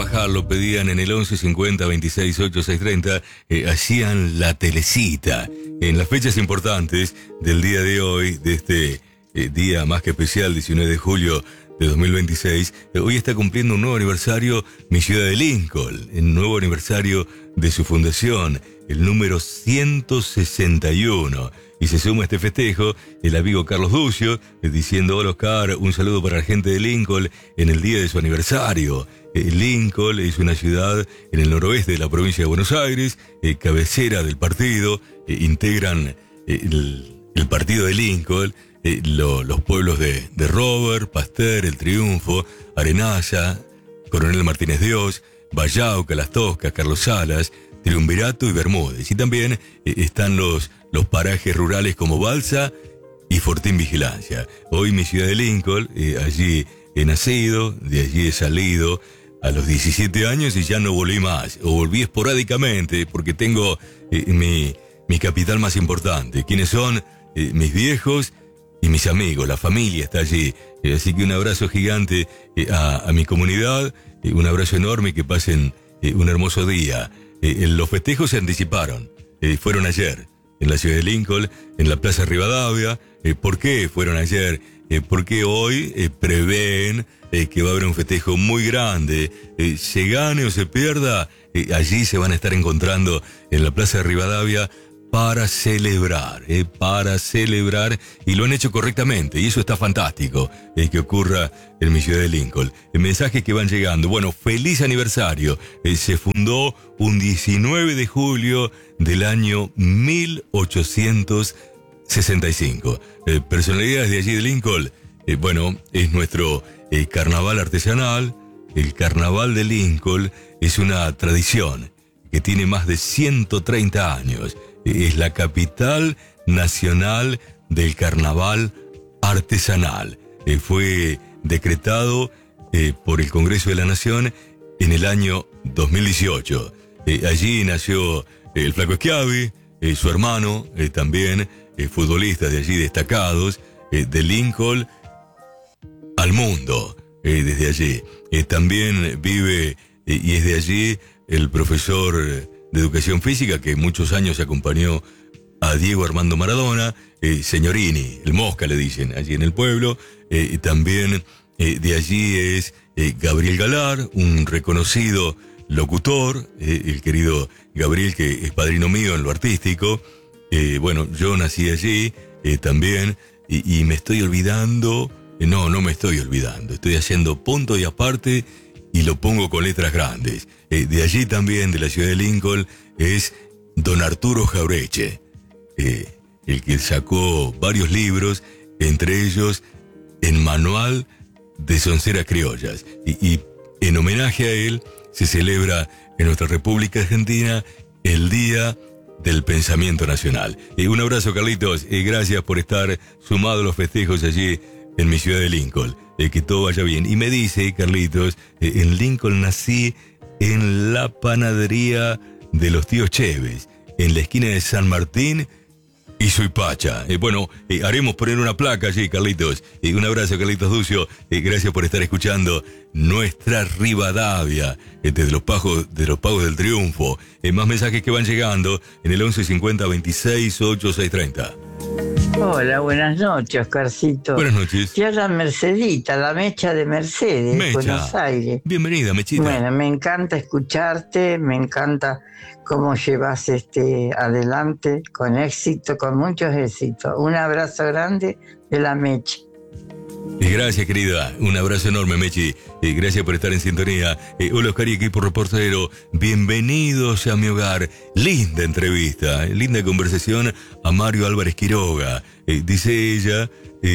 bajarlo, pedían en el 11 50 26 8 630, hacían la telecita. En las fechas importantes del día de hoy, de este día más que especial, 19 de julio de 2026, hoy está cumpliendo un nuevo aniversario mi ciudad de Lincoln, el nuevo aniversario de su fundación, el número 161. Y se suma a este festejo el amigo Carlos Duccio, diciendo: hola Oscar, un saludo para la gente de Lincoln en el día de su aniversario. Lincoln es una ciudad en el noroeste de la provincia de Buenos Aires, cabecera del partido, integran el partido de Lincoln, los pueblos de Robert, Pasteur, El Triunfo, Arenalla, Coronel Martínez Dios, Vallauca, Las Toscas, Carlos Salas, Triunvirato y Bermúdez. Y también están los parajes rurales como Balsa y Fortín Vigilancia. Hoy mi ciudad de Lincoln, allí he nacido, de allí he salido a los 17 años y ya no volví más, o volví esporádicamente porque tengo mi capital más importante, quienes son mis viejos y mis amigos, la familia está allí. Así que un abrazo gigante a mi comunidad, un abrazo enorme, que pasen un hermoso día. Los festejos se anticiparon, fueron ayer en la ciudad de Lincoln, en la Plaza Rivadavia. ¿Por qué fueron ayer? Porque hoy prevén que va a haber un festejo muy grande, se gane o se pierda, allí se van a estar encontrando en la Plaza Rivadavia para celebrar, y lo han hecho correctamente, y eso está fantástico, que ocurra en mi ciudad de Lincoln. Mensajes que van llegando: bueno, feliz aniversario, se fundó un 19 de julio del año 1865. Personalidades de allí de Lincoln, bueno, es nuestro carnaval artesanal. El carnaval de Lincoln es una tradición que tiene más de 130 años. Es la capital nacional del carnaval artesanal. Fue decretado por el Congreso de la Nación en el año 2018. Allí nació el Flaco Schiavi, su hermano, también futbolistas de allí destacados, de Lincoln al mundo, desde allí. También vive y es de allí el profesor de educación física que muchos años acompañó a Diego Armando Maradona, Signorini, el Mosca le dicen allí en el pueblo. También de allí es Gabriel Galar, un reconocido locutor, el querido Gabriel, que es padrino mío en lo artístico. Bueno, yo nací allí también, y me estoy olvidando. No me estoy olvidando, estoy haciendo punto y aparte y lo pongo con letras grandes. De allí también, de la ciudad de Lincoln, es don Arturo Jaureche, el que sacó varios libros, entre ellos el Manual de Sonceras Criollas. Y en homenaje a él se celebra en nuestra República Argentina el Día del Pensamiento Nacional. Un abrazo, Carlitos, gracias por estar sumado a los festejos allí en mi ciudad de Lincoln. Que todo vaya bien. Y me dice, Carlitos, en Lincoln nací en la panadería de los tíos Cheves, en la esquina de San Martín y Suipacha. Bueno, haremos poner una placa allí, Carlitos. Un abrazo, Carlitos Duccio. Gracias por estar escuchando nuestra Rivadavia, desde los Pagos del Triunfo. Más mensajes que van llegando en el 11 50 26 8 630. Hola, buenas noches, Oscarcito. Buenas noches. Yo la Mercedita, la Mecha de Mercedes, Mecha. Buenos Aires. Bienvenida, Mechita. Bueno, me encanta escucharte, me encanta cómo llevas adelante con éxito, con muchos éxitos. Un abrazo grande de la Mecha. Gracias, querida. Un abrazo enorme, Mechi. Gracias por estar en sintonía. Hola, Oscar y equipo reportero. Bienvenidos a mi hogar. Linda entrevista, linda conversación a Mario Álvarez Quiroga. Dice ella,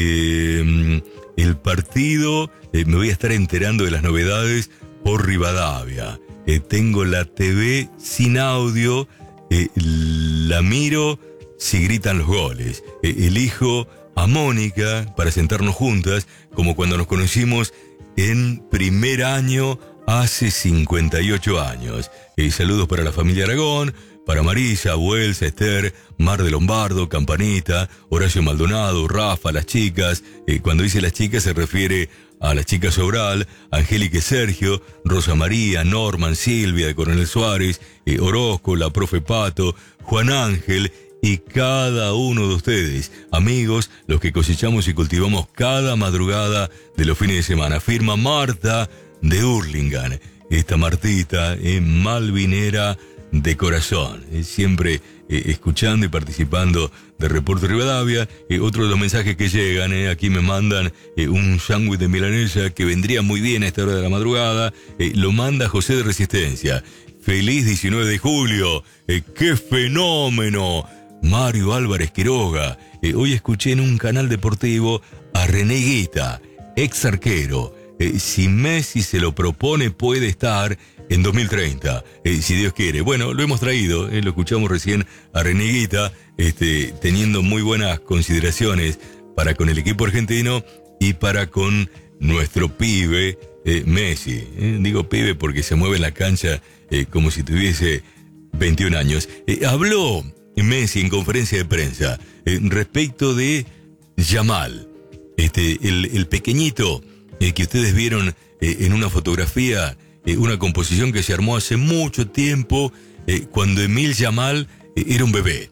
el partido, me voy a estar enterando de las novedades por Rivadavia. Tengo la TV sin audio, la miro si gritan los goles. Elijo a Mónica para sentarnos juntas, como cuando nos conocimos en primer año hace 58 años. Saludos para la familia Aragón, para Marisa, Buelsa, Esther, Mar de Lombardo, Campanita, Horacio Maldonado, Rafa, las chicas. Cuando dice las chicas se refiere a las chicas Sobral, Angélica y Sergio, Rosa María, Norman, Silvia de Coronel Suárez, Orozco, la profe Pato, Juan Ángel y cada uno de ustedes, amigos, los que cosechamos y cultivamos cada madrugada de los fines de semana. Firma Marta de Hurlingham. Esta Martita es malvinera de corazón, siempre escuchando y participando de Reporte Rivadavia. Otro de los mensajes que llegan, aquí me mandan un sándwich de milanesa que vendría muy bien a esta hora de la madrugada. Lo manda José de Resistencia. Feliz 19 de julio, ¡qué fenómeno! Mario Álvarez Quiroga. Hoy escuché en un canal deportivo a René Guita, ex arquero. Si Messi se lo propone, puede estar en 2030, si Dios quiere. Bueno, lo hemos traído, lo escuchamos recién a René Guita, teniendo muy buenas consideraciones para con el equipo argentino y para con nuestro pibe Messi. Digo pibe porque se mueve en la cancha como si tuviese 21 años. Habló Messi en conferencia de prensa respecto de Yamal, el pequeñito que ustedes vieron en una fotografía, una composición que se armó hace mucho tiempo, cuando Emil Yamal era un bebé.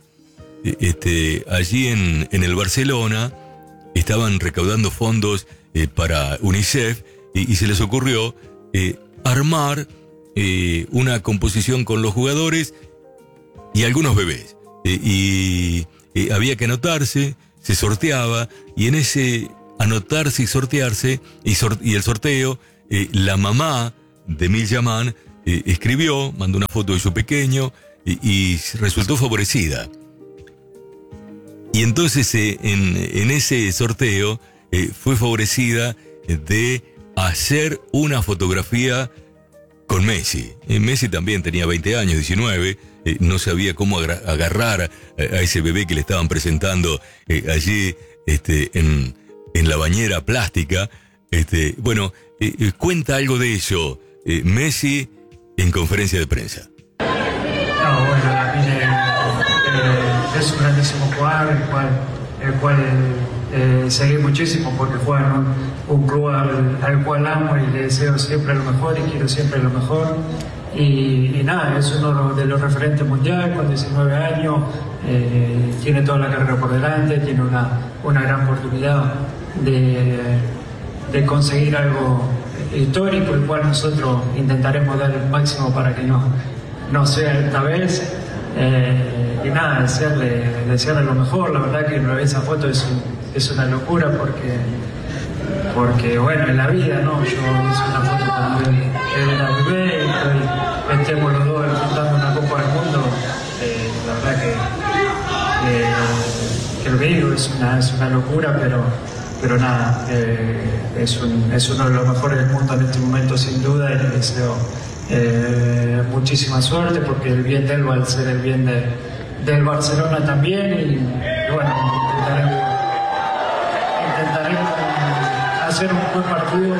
Allí en el Barcelona estaban recaudando fondos para UNICEF y se les ocurrió armar una composición con los jugadores y algunos bebés. Y había que anotarse, se sorteaba, y en ese anotarse y sortearse y el sorteo, la mamá de Emil Yamal escribió, mandó una foto de su pequeño y resultó favorecida. Y entonces en ese sorteo fue favorecida de hacer una fotografía con Messi. Messi también tenía 20 años, 19, no sabía cómo agarrar a ese bebé que le estaban presentando allí en la bañera plástica. Cuenta algo de eso Messi en conferencia de prensa. No, bueno, es un grandísimo jugador, el cual seguí muchísimo porque juega en un club al cual amo y le deseo siempre lo mejor y quiero siempre lo mejor. Y nada, es uno de los referentes mundiales con 19 años, tiene toda la carrera por delante, tiene una gran oportunidad de conseguir algo histórico, el cual nosotros intentaremos dar el máximo para que no sea esta vez. Y nada, desearle lo mejor. La verdad que esa foto es una locura porque bueno, en la vida, ¿no? Yo hice una foto cuando él era bebé y estemos los dos disputando una Copa del Mundo. La verdad que lo que digo es una locura, pero nada, es uno de los mejores del mundo en este momento sin duda, y le deseo muchísima suerte porque el bien de él va a ser el bien del Barcelona también, y bueno, intentaremos hacer un buen partido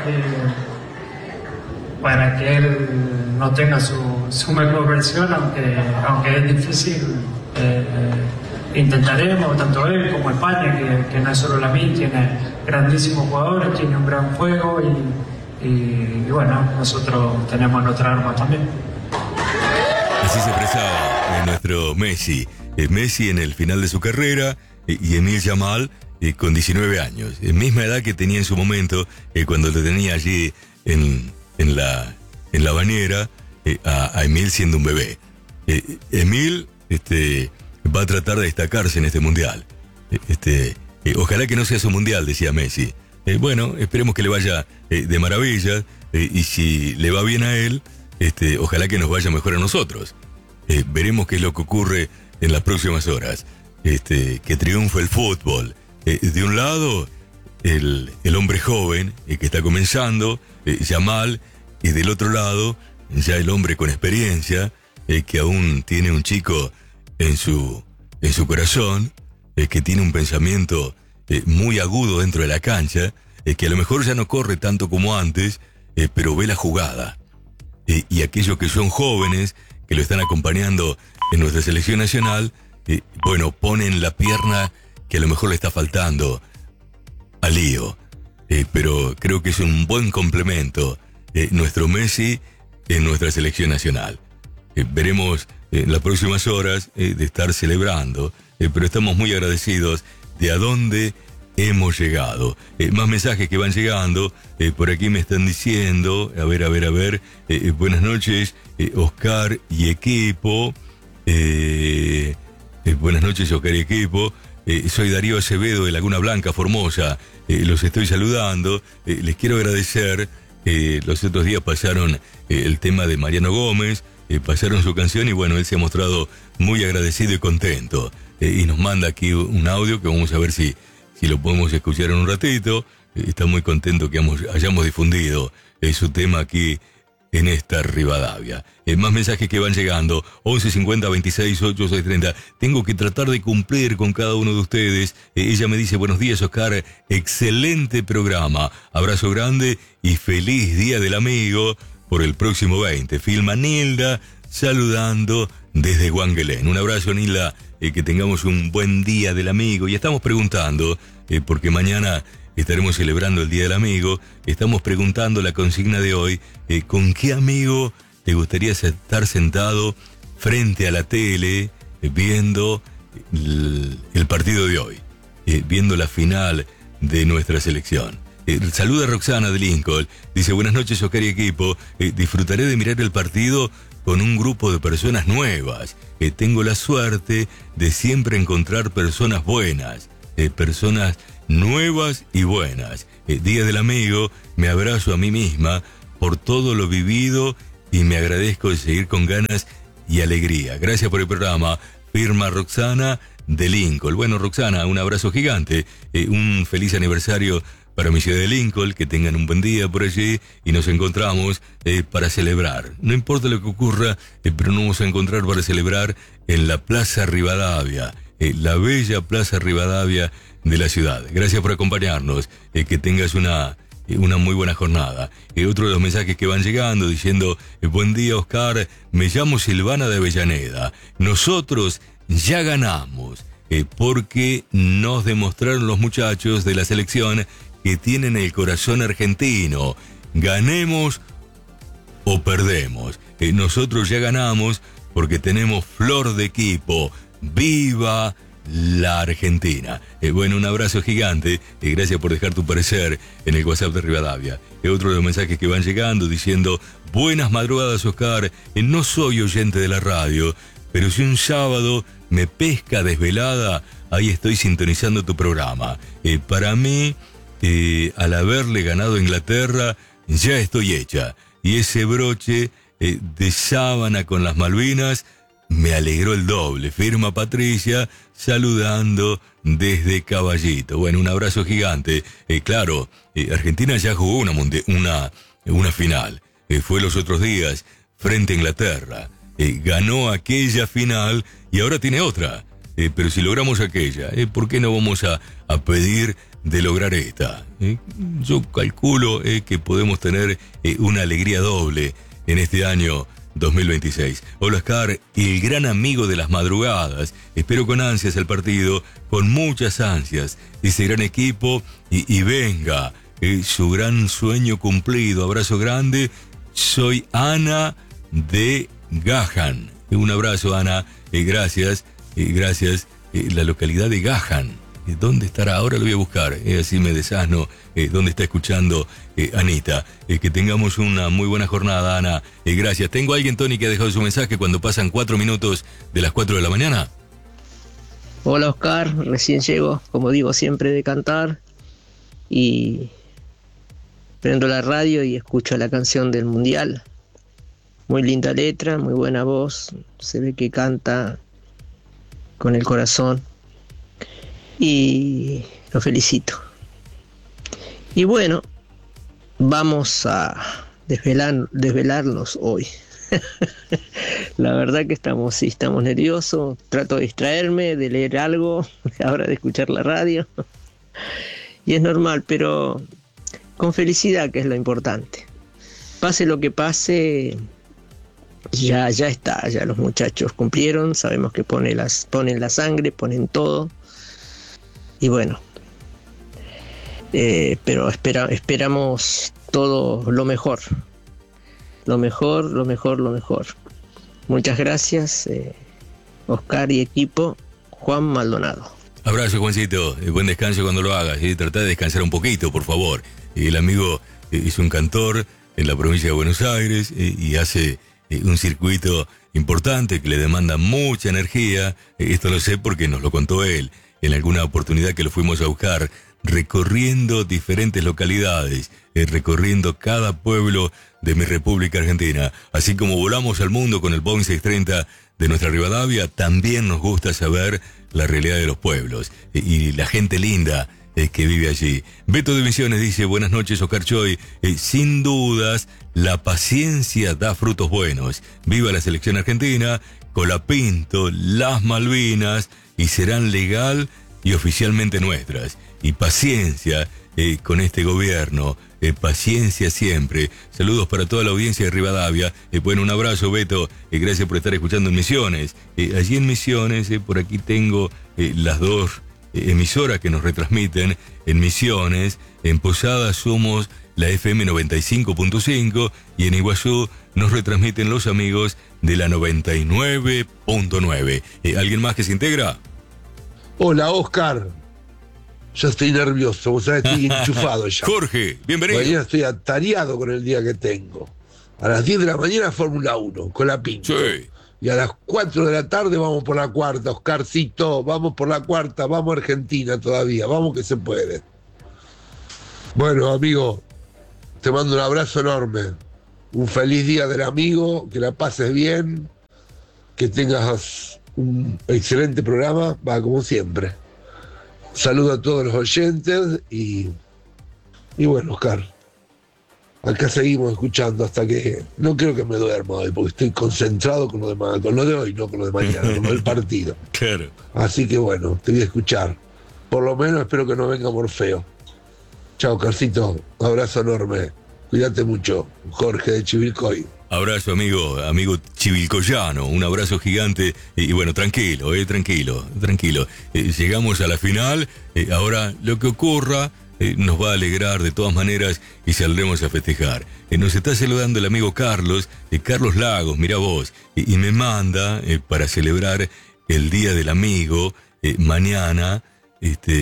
para que él no tenga su mejor versión, aunque es difícil. Intentaremos, tanto él como España, que no es solo la mía, tiene grandísimos jugadores, tiene un gran juego y bueno, nosotros tenemos nuestra arma también. Así se expresaba nuestro Messi. Messi en el final de su carrera y Emil Yamal con 19 años. Misma edad que tenía en su momento cuando lo tenía allí en la bañera a Emil siendo un bebé. Emil va a tratar de destacarse en este mundial. Ojalá que no sea su mundial, decía Messi. Bueno, esperemos que le vaya de maravilla, y si le va bien a él, ojalá que nos vaya mejor a nosotros. Veremos qué es lo que ocurre en las próximas horas. Que triunfe el fútbol. De un lado, el hombre joven que está comenzando, Yamal, y del otro lado, ya el hombre con experiencia, que aún tiene un chico en su corazón, que tiene un pensamiento muy agudo dentro de la cancha, que a lo mejor ya no corre tanto como antes, pero ve la jugada. Y aquellos que son jóvenes, que lo están acompañando en nuestra selección nacional, bueno, ponen la pierna que a lo mejor le está faltando a Lío. Pero creo que es un buen complemento nuestro Messi en nuestra selección nacional. Veremos en las próximas horas de estar celebrando, pero estamos muy agradecidos de a dónde hemos llegado. Más mensajes que van llegando, por aquí me están diciendo, a ver, buenas noches, Oscar y equipo, buenas noches Oscar y equipo, soy Darío Acevedo de Laguna Blanca, Formosa, los estoy saludando, les quiero agradecer, los otros días pasaron el tema de Mariano Gómez, pasaron su canción y bueno, él se ha mostrado muy agradecido y contento, y nos manda aquí un audio que vamos a ver si lo podemos escuchar en un ratito. Está muy contento que hayamos difundido su tema aquí en esta Rivadavia. Más mensajes que van llegando, 11 50 26 8 6 30. Tengo que tratar de cumplir con cada uno de ustedes. Ella me dice, buenos días Oscar, excelente programa, abrazo grande y feliz Día del Amigo por el próximo 20. Filma Nilda, saludando desde Guanguelén. Un abrazo Nilda, que tengamos un buen Día del Amigo. Y estamos preguntando, porque mañana estaremos celebrando el Día del Amigo, estamos preguntando la consigna de hoy, ¿con qué amigo te gustaría estar sentado frente a la tele viendo el partido de hoy, viendo la final de nuestra selección? Saluda a Roxana de Lincoln, dice, buenas noches Oscar y equipo, disfrutaré de mirar el partido con un grupo de personas nuevas. Tengo la suerte de siempre encontrar personas buenas, personas nuevas y buenas. Día del Amigo, me abrazo a mí misma por todo lo vivido y me agradezco de seguir con ganas y alegría. Gracias por el programa. Firma Roxana de Lincoln. Bueno, Roxana, un abrazo gigante, un feliz aniversario para mi ciudad de Lincoln, que tengan un buen día por allí y nos encontramos para celebrar. No importa lo que ocurra, pero nos vamos a encontrar para celebrar en la Plaza Rivadavia, la bella Plaza Rivadavia de la ciudad. Gracias por acompañarnos, que tengas una muy buena jornada. Otro de los mensajes que van llegando diciendo, buen día Oscar, me llamo Silvana de Avellaneda, nosotros ya ganamos, porque nos demostraron los muchachos de la selección que tienen el corazón argentino, ganemos o perdemos, nosotros ya ganamos porque tenemos flor de equipo, ¡viva la Argentina! Bueno, un abrazo gigante, gracias por dejar tu parecer en el WhatsApp de Rivadavia. Otro de los mensajes que van llegando diciendo, buenas madrugadas Oscar, no soy oyente de la radio, pero si un sábado me pesca desvelada, ahí estoy sintonizando tu programa. Para mí, al haberle ganado a Inglaterra, ya estoy hecha. Y ese broche de sábana con las Malvinas me alegró el doble. Firma Patricia, saludando desde Caballito. Bueno, un abrazo gigante. Claro, Argentina ya jugó una final. Fue los otros días frente a Inglaterra. Ganó aquella final y ahora tiene otra. Pero si logramos aquella, ¿por qué no vamos a pedir de lograr esta? Yo calculo que podemos tener una alegría doble en este año 2026. Hola Oscar, el gran amigo de las madrugadas. Espero con ansias el partido, con muchas ansias, ese gran equipo y venga, su gran sueño cumplido. Abrazo grande, soy Ana de Gajan. Un abrazo Ana, gracias, la localidad de Gajan. ¿Dónde estará? Ahora lo voy a buscar, así me desasno dónde está escuchando Anita. Que tengamos una muy buena jornada, Ana. Gracias. ¿Tengo a alguien, Tony, que ha dejado su mensaje cuando pasan 4 minutos de las 4 de la mañana? Hola Oscar, recién llego, como digo siempre, de cantar y prendo la radio y escucho la canción del Mundial. Muy linda letra, muy buena voz, se ve que canta con el corazón y lo felicito. Y bueno, vamos a desvelarnos hoy. La verdad que estamos nerviosos, trato de distraerme, de leer algo, ahora de escuchar la radio, y es normal, pero con felicidad, que es lo importante. Pase lo que pase, ya está, ya los muchachos cumplieron, sabemos que ponen la sangre, ponen todo, y bueno, pero esperamos todo lo mejor. Muchas gracias, Oscar y equipo. Juan Maldonado. Abrazo, Juancito. Buen descanso cuando lo hagas. Trata de descansar un poquito, por favor. El amigo es un cantor en la provincia de Buenos Aires y hace un circuito importante que le demanda mucha energía. Esto lo sé porque nos lo contó él en alguna oportunidad que lo fuimos a buscar, recorriendo diferentes localidades, recorriendo cada pueblo de mi República Argentina. Así como volamos al mundo con el Boeing 630 de nuestra Rivadavia, también nos gusta saber la realidad de los pueblos y la gente linda que vive allí. Beto de Misiones dice: buenas noches, Oscar Choy. Sin dudas, la paciencia da frutos buenos. Viva la selección argentina, Colapinto, las Malvinas, y serán legal y oficialmente nuestras. Y paciencia con este gobierno, paciencia siempre. Saludos para toda la audiencia de Rivadavia. Bueno, un abrazo, Beto, gracias por estar escuchando en Misiones. Allí en Misiones, por aquí tengo las dos emisoras que nos retransmiten en Misiones. En Posadas somos la FM 95.5 y en Iguazú nos retransmiten los amigos de la 99.9. ¿Alguien más que se integra? Hola, Oscar. Ya estoy nervioso, vos sabés, estoy enchufado ya. Jorge, bienvenido. Mañana estoy atareado con el día que tengo. A las 10 de la mañana Fórmula 1, con la Pinto. Sí. Y a las 4 de la tarde vamos por la cuarta, Oscarcito, vamos por la cuarta, vamos a Argentina todavía, vamos que se puede. Bueno, amigo, te mando un abrazo enorme. Un feliz día del amigo, que la pases bien, que tengas un excelente programa, va como siempre. Saludo a todos los oyentes y bueno, Oscar, acá seguimos escuchando hasta que no creo que me duerma hoy, porque estoy concentrado con lo de hoy, no con lo de mañana, con lo del partido. Claro. Así que bueno, te voy a escuchar. Por lo menos espero que no venga Morfeo. Chao, Carcito, un abrazo enorme. Cuídate mucho, Jorge de Chivilcoy. Abrazo, amigo chivilcoyano, un abrazo gigante y bueno, tranquilo. Llegamos a la final, ahora lo que ocurra nos va a alegrar de todas maneras y saldremos a festejar. Nos está saludando el amigo Carlos Lagos, mira vos, y me manda para celebrar el Día del Amigo, mañana, esta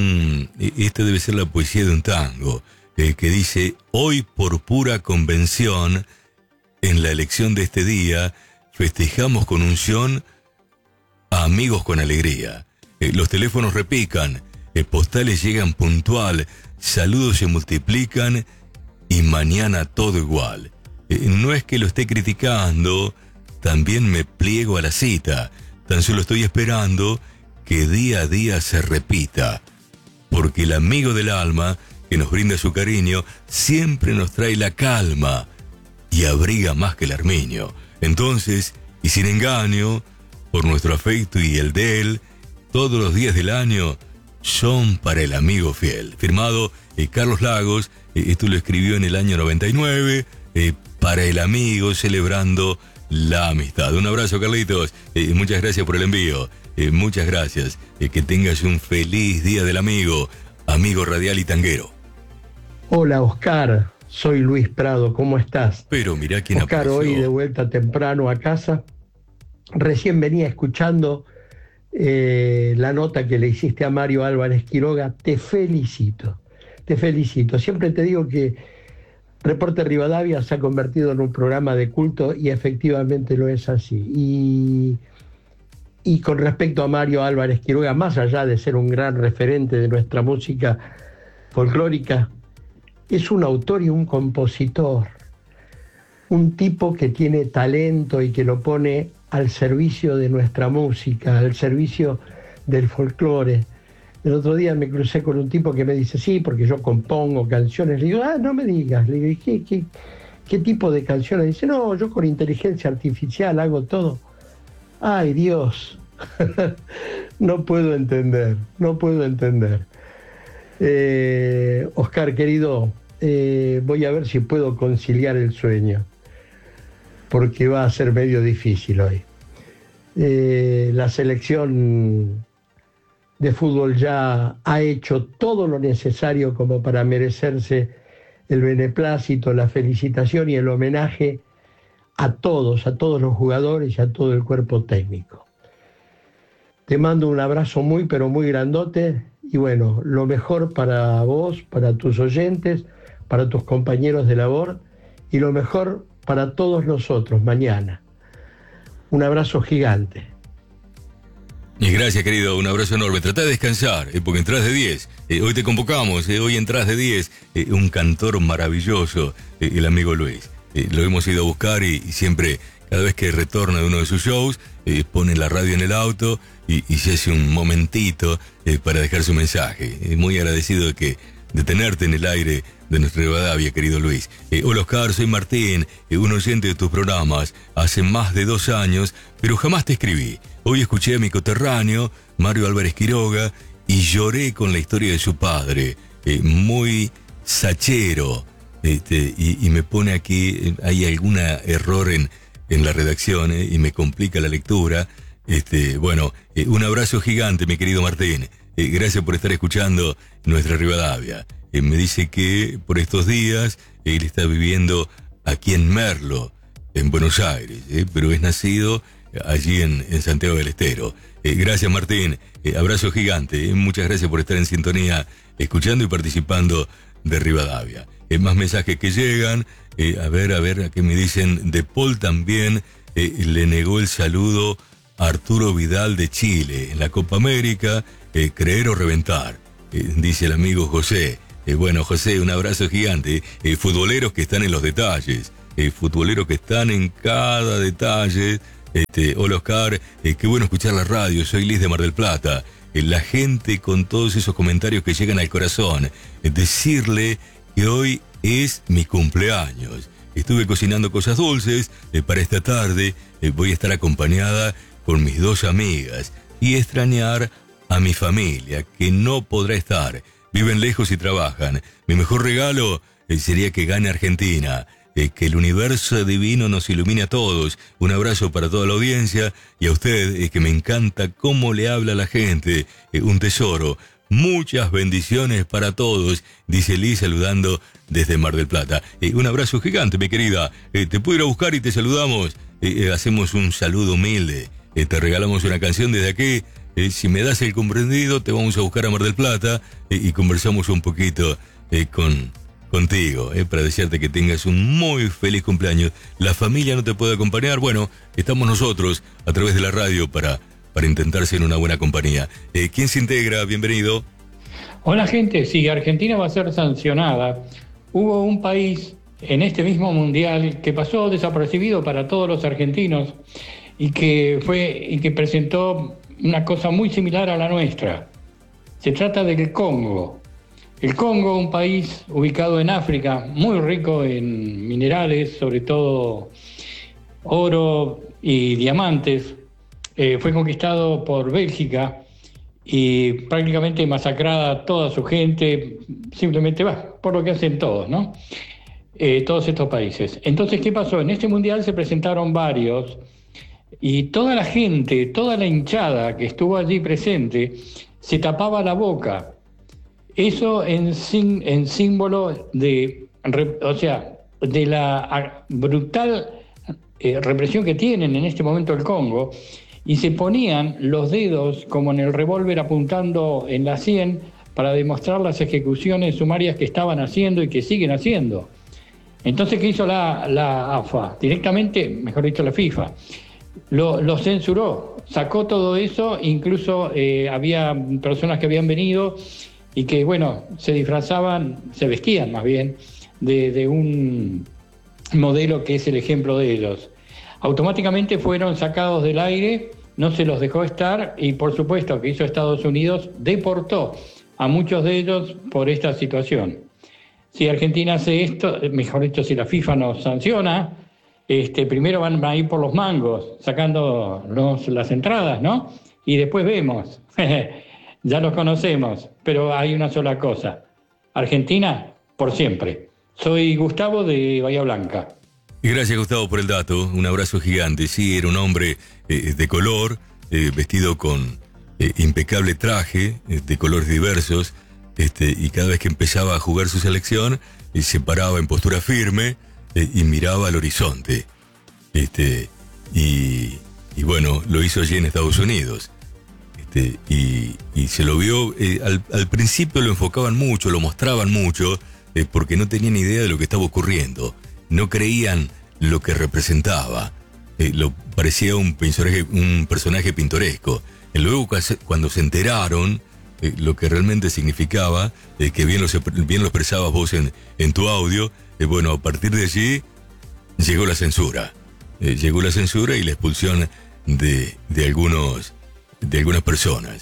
debe ser la poesía de un tango, que dice: hoy por pura convención, en la elección de este día, festejamos con unción a amigos con alegría. Los teléfonos repican, postales llegan puntual, saludos se multiplican y mañana todo igual. No es que lo esté criticando, también me pliego a la cita, tan solo estoy esperando que día a día se repita, porque el amigo del alma que nos brinda su cariño siempre nos trae la calma y abriga más que el armiño. Entonces, y sin engaño, por nuestro afecto y el de él, todos los días del año son para el amigo fiel. Firmado Carlos Lagos, esto lo escribió en el año 99, para el amigo, celebrando la amistad. Un abrazo, Carlitos, muchas gracias por el envío, muchas gracias, que tengas un feliz día del amigo radial y tanguero. Hola, Oscar. Soy Luis Prado, ¿cómo estás? Pero mirá quién Oscar, apareció. hoy de vuelta temprano a casa. Recién venía escuchando la nota que le hiciste a Mario Álvarez Quiroga. Te felicito. Siempre te digo que Reporte Rivadavia se ha convertido en un programa de culto y efectivamente lo es así. Y con respecto a Mario Álvarez Quiroga, más allá de ser un gran referente de nuestra música folclórica, es un autor y un compositor, un tipo que tiene talento y que lo pone al servicio de nuestra música, al servicio del folclore. El otro día me crucé con un tipo que me dice: sí, porque yo compongo canciones. Le digo: no me digas. Le digo: ¿qué tipo de canciones? Dice: no, yo con inteligencia artificial hago todo. Ay, Dios, no puedo entender. Oscar, querido, voy a ver si puedo conciliar el sueño. porque va a ser medio difícil hoy. La selección de fútbol ya ha hecho todo lo necesario como para merecerse el beneplácito, la felicitación y el homenaje a todos los jugadores y a todo el cuerpo técnico. Te mando un abrazo muy, pero muy grandote y bueno, lo mejor para vos, para tus oyentes, para tus compañeros de labor y lo mejor para todos nosotros mañana. Un abrazo gigante. Y gracias, querido, un abrazo enorme. Trata de descansar, porque entras de 10. Hoy te convocamos, hoy entras de 10. Un cantor maravilloso, el amigo Luis. Lo hemos ido a buscar y siempre, cada vez que retorna de uno de sus shows, pone la radio en el auto y se hace un momentito para dejar su mensaje. Muy agradecido de tenerte en el aire de nuestra Rivadavia, querido Luis. Hola Oscar, soy Martín, un oyente de tus programas hace más de 2 años, pero jamás te escribí. Hoy escuché a mi coterráneo, Mario Álvarez Quiroga, y lloré con la historia de su padre, muy sachero, y me pone aquí, hay algún error en la redacción, y me complica la lectura. Bueno, un abrazo gigante, mi querido Martín. Gracias por estar escuchando nuestra Rivadavia. Me dice que por estos días él está viviendo aquí en Merlo, en Buenos Aires, pero es nacido allí en Santiago del Estero. Gracias, Martín. Abrazo gigante. Muchas gracias por estar en sintonía, escuchando y participando de Rivadavia. Más mensajes que llegan. A ver, ¿a qué me dicen? De Paul también le negó el saludo a Arturo Vidal de Chile en la Copa América. Creer o reventar, dice el amigo José. Bueno, José, un abrazo gigante. Futboleros que están en los detalles, futboleros que están en cada detalle. Hola Oscar, qué bueno escuchar la radio, soy Liz de Mar del Plata. La gente con todos esos comentarios que llegan al corazón. Decirle que hoy es mi cumpleaños. Estuve cocinando cosas dulces para esta tarde. Voy a estar acompañada con mis 2 amigas y extrañar a mi familia, que no podrá estar. Viven lejos y trabajan. Mi mejor regalo sería que gane Argentina. Que el universo divino nos ilumine a todos. Un abrazo para toda la audiencia y a usted, que me encanta cómo le habla a la gente. Un tesoro. Muchas bendiciones para todos, dice Liz saludando desde Mar del Plata. Un abrazo gigante, mi querida. Te puedo ir a buscar y te saludamos. Hacemos un saludo humilde. Te regalamos una canción desde aquí. Si me das el comprendido, te vamos a buscar a Mar del Plata y conversamos un poquito contigo, para desearte que tengas un muy feliz cumpleaños. La familia no te puede acompañar. Bueno, estamos nosotros a través de la radio para intentar ser una buena compañía. ¿Quién se integra? Bienvenido. Hola gente, sí, Argentina va a ser sancionada. Hubo un país en este mismo mundial que pasó desapercibido para todos los argentinos y que presentó una cosa muy similar a la nuestra. Se trata del Congo. El Congo, un país ubicado en África, muy rico en minerales, sobre todo oro y diamantes, fue conquistado por Bélgica y prácticamente masacrada toda su gente, simplemente por lo que hacen todos, ¿no? Todos estos países. Entonces, ¿qué pasó? En este mundial se presentaron varios y toda la gente, toda la hinchada que estuvo allí presente, se tapaba la boca. Eso en símbolo de la brutal represión que tienen en este momento el Congo, y se ponían los dedos como en el revólver apuntando en la sien para demostrar las ejecuciones sumarias que estaban haciendo y que siguen haciendo. Entonces, ¿qué hizo la AFA? Directamente, mejor dicho, la FIFA. Lo censuró, sacó todo eso, incluso había personas que habían venido y que, bueno, se vestían más bien, de un modelo que es el ejemplo de ellos. Automáticamente fueron sacados del aire, no se los dejó estar y, por supuesto, que hizo Estados Unidos, deportó a muchos de ellos por esta situación. Si Argentina hace esto, mejor dicho, si la FIFA nos sanciona, primero van a ir por los mangos, sacando las entradas, ¿no? Y después vemos, ya los conocemos, pero hay una sola cosa. Argentina, por siempre. Soy Gustavo de Bahía Blanca. Gracias, Gustavo, por el dato. Un abrazo gigante. Sí, era un hombre de color, vestido con impecable traje, de colores diversos, y cada vez que empezaba a jugar su selección, se paraba en postura firme y miraba al horizonte. Y bueno, lo hizo allí en Estados Unidos. Y se lo vio, al principio lo enfocaban mucho, lo mostraban mucho, porque no tenían idea de lo que estaba ocurriendo. No creían lo que representaba. Parecía un personaje pintoresco. Luego, cuando se enteraron lo que realmente significaba, que bien lo expresabas vos en tu audio, bueno, a partir de allí llegó la censura. Llegó la censura y la expulsión de algunas personas.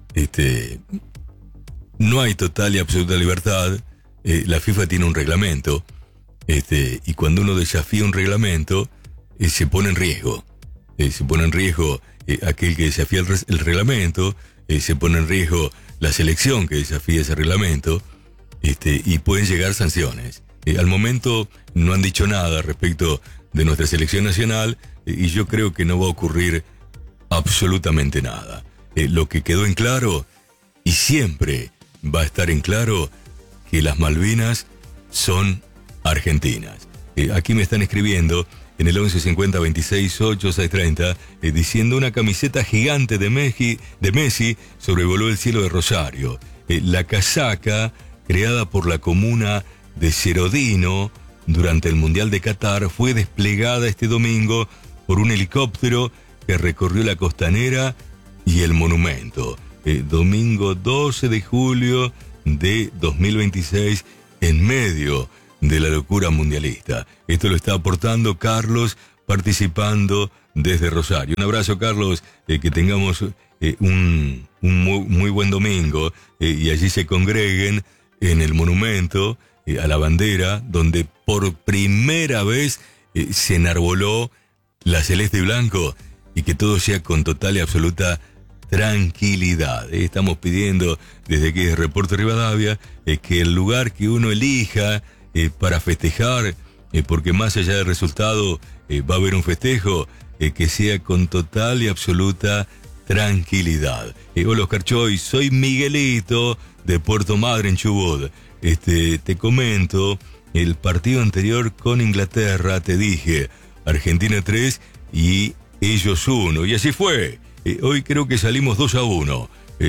No hay total y absoluta libertad. La FIFA tiene un reglamento. Y cuando uno desafía un reglamento, se pone en riesgo. Se pone en riesgo aquel que desafía el reglamento, se pone en riesgo la selección que desafía ese reglamento, y pueden llegar sanciones. Al momento no han dicho nada respecto de nuestra selección nacional, y yo creo que no va a ocurrir absolutamente nada. Lo que quedó en claro, y siempre va a estar en claro, que las Malvinas son argentinas. Aquí me están escribiendo en el 1150 26 8 630, diciendo: una camiseta gigante de Messi sobrevoló el cielo de Rosario. La casaca, creada por la comuna de Cerodino durante el Mundial de Qatar, fue desplegada este domingo por un helicóptero que recorrió la costanera y el monumento. Domingo 12 de julio de 2026, en medio de la locura mundialista. Esto lo está aportando Carlos, participando desde Rosario. Un abrazo, Carlos, que tengamos un muy buen domingo, y allí se congreguen en el monumento a la bandera, donde por primera vez se enarboló la celeste y blanco, y que todo sea con total y absoluta tranquilidad. Estamos pidiendo desde aquí, desde Reporte Rivadavia, que el lugar que uno elija para festejar, porque más allá del resultado va a haber un festejo, que sea con total y absoluta tranquilidad. Hola, Oscar Choy, soy Miguelito de Puerto Madre, en Chubut. Te comento, el partido anterior con Inglaterra, te dije, Argentina 3 y ellos 1, y así fue. Hoy creo que salimos 2-1.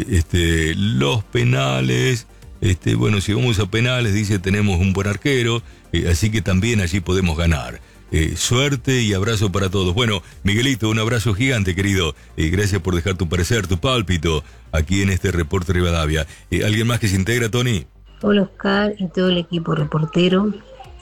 Los penales, bueno, si vamos a penales, dice, tenemos un buen arquero, así que también allí podemos ganar. Suerte y abrazo para todos. Bueno, Miguelito, un abrazo gigante, querido. Gracias por dejar tu parecer, tu pálpito aquí en este Reporte Rivadavia. ¿Alguien más que se integra, Tony? Hola, Oscar y todo el equipo reportero.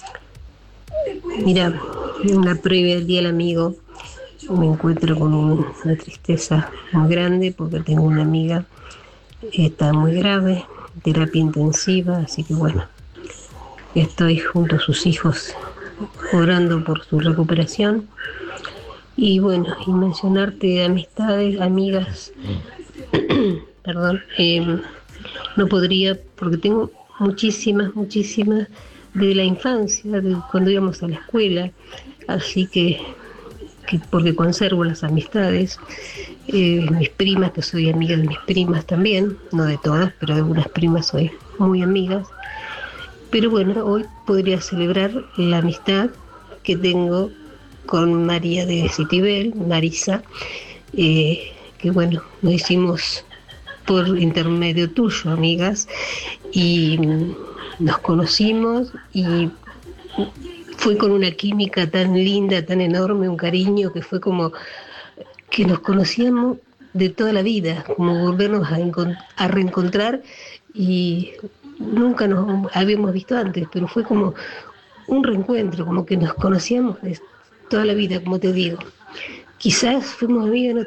Mira, en la previa del Día del Amigo me encuentro con una tristeza muy grande, porque tengo una amiga que está muy grave, terapia intensiva, así que bueno, estoy junto a sus hijos orando por su recuperación. Y bueno, y mencionarte amistades, amigas, perdón, no podría, porque tengo muchísimas de la infancia, de cuando íbamos a la escuela, así que porque conservo las amistades. Mis primas, que soy amiga de mis primas también, no de todas, pero de algunas primas soy muy amigas. Pero bueno, hoy podría celebrar la amistad que tengo con María de Citibel, Marisa, que bueno, nos hicimos por intermedio tuyo, amigas, y nos conocimos y fue con una química tan linda, tan enorme, un cariño que fue como que nos conocíamos de toda la vida, como volvernos a reencontrar, y nunca nos habíamos visto antes, pero fue como un reencuentro, como que nos conocíamos de toda la vida, como te digo. Quizás fuimos amigos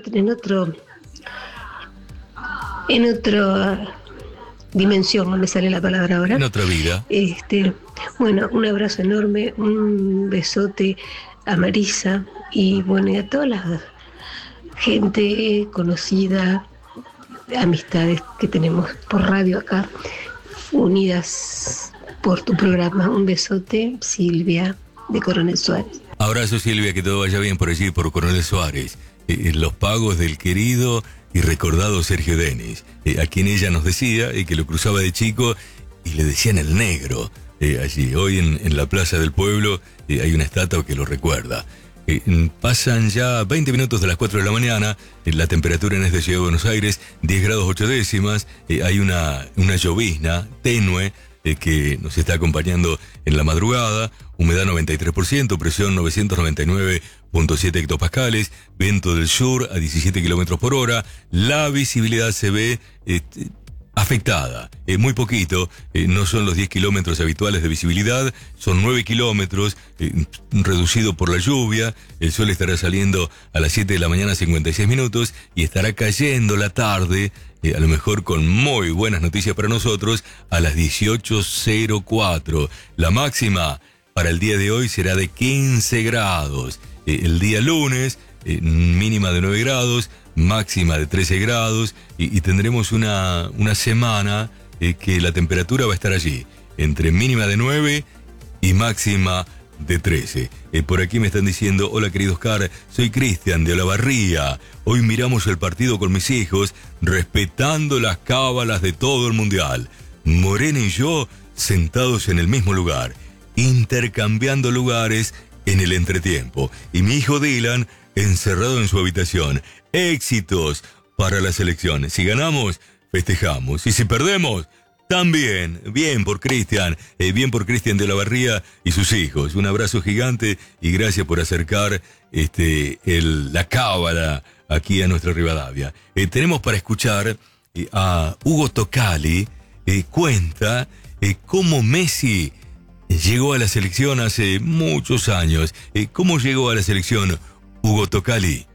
en otra dimensión, no me sale la palabra ahora. En otra vida. Bueno, un abrazo enorme, un besote a Marisa y bueno, y a toda la gente conocida, amistades que tenemos por radio acá, unidas por tu programa. Un besote, Silvia de Coronel Suárez. Abrazo, Silvia, que todo vaya bien por allí, por Coronel Suárez. Los pagos del querido y recordado Sergio Denis, a quien ella nos decía que lo cruzaba de chico y le decían el negro. Allí, hoy en la Plaza del Pueblo, hay una estatua que lo recuerda. Pasan ya 20 minutos de las 4 de la mañana, la temperatura en esta ciudad de Buenos Aires, 10 grados 8 décimas, hay una llovizna tenue que nos está acompañando en la madrugada, humedad 93%, presión 999.7 hectopascales, viento del sur a 17 kilómetros por hora, la visibilidad se ve afectada, muy poquito, no son los 10 kilómetros habituales de visibilidad, son 9 kilómetros, reducido por la lluvia, el sol estará saliendo a las 7 de la mañana 56 minutos y estará cayendo la tarde, a lo mejor con muy buenas noticias para nosotros, a las 18:04. La máxima para el día de hoy será de 15 grados, el día lunes, mínima de 9 grados, máxima de 13 grados y tendremos una semana que la temperatura va a estar allí, entre mínima de 9 y máxima de 13. Por aquí me están diciendo, hola querido Oscar, soy Cristian de Olavarría, hoy miramos el partido con mis hijos, respetando las cábalas de todo el mundial. Morena y yo sentados en el mismo lugar, intercambiando lugares en el entretiempo, y mi hijo Dylan encerrado en su habitación. Éxitos para la selección. Si ganamos, festejamos. Y si perdemos, también. Bien por Cristian. Bien por Cristian de Olavarría y sus hijos. Un abrazo gigante y gracias por acercar la cábala aquí a nuestra Rivadavia. Tenemos para escuchar a Hugo Tocali. Cuenta cómo Messi llegó a la selección hace muchos años. ¿Cómo llegó a la selección Hugo Tocali?